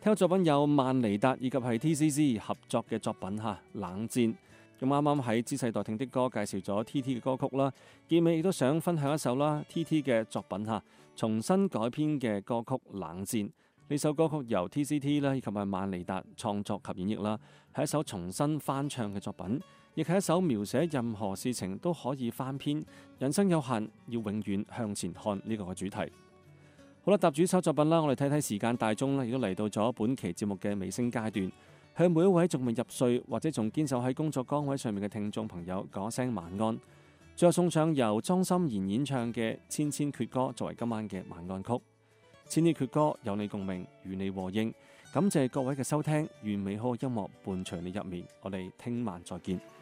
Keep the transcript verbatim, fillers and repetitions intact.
聽嘅作品有萬妮達以及係 T C C 合作嘅作品嚇《冷戰》。咁啱啱喺知世代聽的歌介紹咗 T T 嘅歌曲啦，結尾亦都想分享一首啦 T T 嘅作品嚇，重新改編嘅歌曲《冷戰》。呢首歌曲由 T C T 啦以及係萬妮達創作及演繹啦，係一首重新翻唱嘅作品，亦係一首描寫任何事情都可以翻篇，人生有限，要永遠向前看呢個嘅主題。好啦，踏住首作品啦，我哋睇睇時間大鐘啦，亦都嚟到咗本期節目嘅尾聲階段，向每一位仲未入睡或者仲堅守喺工作崗位上面嘅聽眾朋友講聲晚安。最後送上由莊心妍演唱嘅《千千闕歌》作為今晚嘅晚安曲。千千闕歌有你共鳴，與你和應。感謝各位嘅收聽，願美好音樂伴隨你入眠。我哋聽晚再見。